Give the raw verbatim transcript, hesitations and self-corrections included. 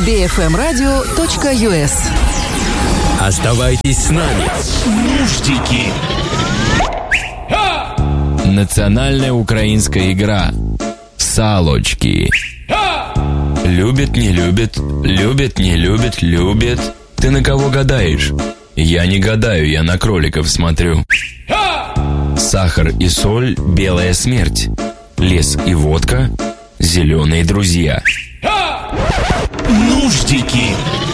би эф эм радио точка ю эс. Оставайтесь с нами. Нуждики. Национальная украинская игра «Салочки». Любит, не любит, любит, не любит, любит. Ты на кого гадаешь? Я не гадаю, я на кроликов смотрю. Сахар и соль, белая смерть. Лес и водка, зеленые друзья. Нуждики.